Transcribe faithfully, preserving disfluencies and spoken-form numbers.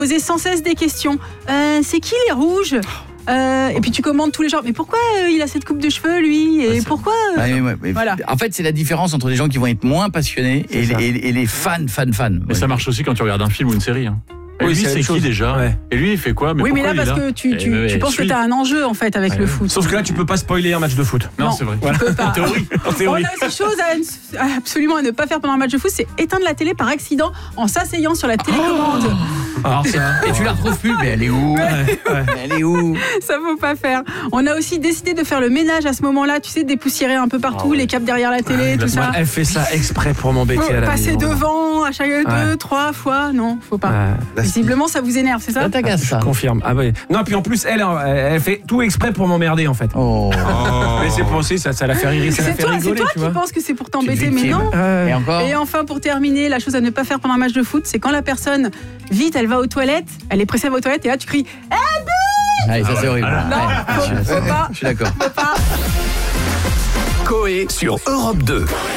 Poser sans cesse des questions. Euh, c'est qui les rouges ? Euh, et puis tu commandes tous les jours. Mais pourquoi euh, il a cette coupe de cheveux lui ? Et ouais, pourquoi euh, ouais, ouais, ouais. Voilà. En fait, c'est la différence entre les gens qui vont être moins passionnés et, et, et les fans, fans, fans. Mais ouais. ça marche aussi quand tu regardes un film ou une série. Hein. Et Oui, lui, c'est la c'est même qui chose. déjà Ouais. Et lui, il fait quoi mais Oui, mais là, pourquoi il parce est là que tu, tu, Eh, mais, tu penses que suis. tu as un enjeu en fait avec Ouais. le foot. Sauf que là, tu peux pas spoiler un match de foot. Non, Non. c'est vrai. Voilà. Tu peux pas. En théorie. En On théorie. a aussi chose à, à absolument à ne pas faire pendant un match de foot, c'est éteindre la télé par accident en s'asseyant sur la télécommande. Alors, ça. Et tu la retrouves plus, mais elle est où ? Ouais, ouais. Elle est où ? Ça faut pas faire. On a aussi décidé de faire le ménage à ce moment-là, tu sais, de dépoussiérer un peu partout, Ah ouais. les câbles derrière la télé, tout ça. Elle fait ça exprès pour m'embêter Faut à la passer maison. devant à chaque deux, Ouais. trois fois, non, faut pas. Ouais. Visiblement, ça vous énerve, c'est ça ? t'agace ça. Je confirme. Ah ouais. Non, puis en plus, elle, elle fait tout exprès pour m'emmerder en fait. Oh. Mais c'est pour aussi, ça, ça la fait rire, ça la C'est fait toi, c'est rigoler, toi tu qui vois. penses que c'est pour Petite t'embêter, mais victime. non. Ouais. Et encore ? Et enfin, pour terminer, la chose à ne pas faire pendant un match de foot, c'est quand la personne, vite, elle va aux toilettes, elle est pressée, elle va aux toilettes, et là, tu cries Allez, ça c'est horrible. Non, Ouais, faut- je- faut pas. Je suis d'accord. « Papa !» Coé sur Europe deux.